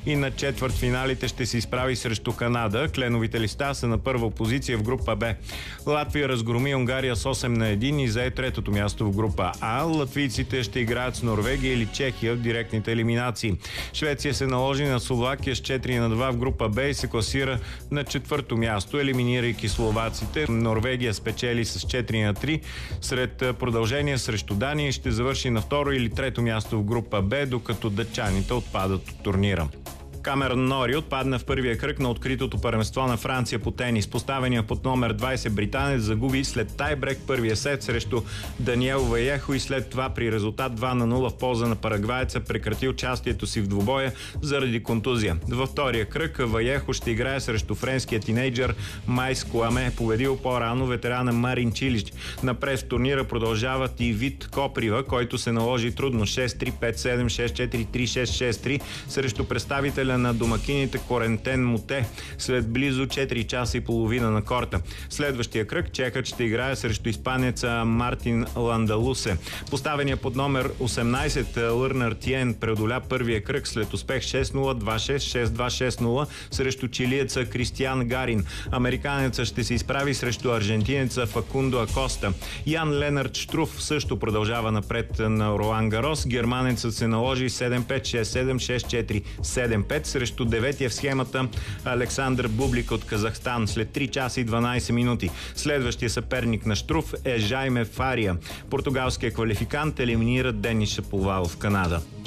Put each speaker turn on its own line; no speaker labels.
и на четвъртфиналите ще се изправи срещу Канада. Кленовите листа са на първа позиция в група Б. Латвия разгроми Унгария с 8-1 и зае третото място в група А. Латвийците ще играят с Норвегия или Чехия в директните елиминации. Швеция се наложи на Словакия с 4-2 в група Б и се класира на четвърто място, елиминирайки словаците. Норвегия спечели с 4-3 сред продължение срещу Дания и ще завърши на второ или трето място в група Б, докато датчаните отпадат от турнира. Камерън Нори отпадна в първия кръг на откритото първенство на Франция по тенис. Поставения под номер 20 британец загуби след тайбрек първия сет срещу Даниел Ваехо и след това при резултат 2-0 в полза на парагваеца прекрати участието си в двубоя заради контузия. Във втория кръг Ваехо ще играе срещу френския тинейджър Майс Куаме, победил по-рано ветерана Марин Чилич. Напред в турнира продължават и Вит Коприва, който се наложи трудно 6-3, 5-7, 6-4, 3-6, 6-3 срещу представителя на домакините Корентен Муте след близо 4 часа и половина на корта. Следващия кръг чехът ще играе срещу испанеца Мартин Ландалусе. Поставения под номер 18 Лърнер Тиен преодоля първия кръг след успех 6-0, 2-6, 6-2, 6-0 срещу чилиеца Кристиан Гарин. Американецът ще се изправи срещу аржентинеца Факундо Акоста. Ян Ленард Штруф също продължава напред на Ролан Гарос. Германецът се наложи 7-5, 6-7, 6-4, 7-5 срещу деветия в схемата Александър Бублик от Казахстан след 3 часа и 12 минути. Следващия съперник на Штруф е Жайме Фария. Португалския квалификант елиминира Денис Шаповалов в Канада.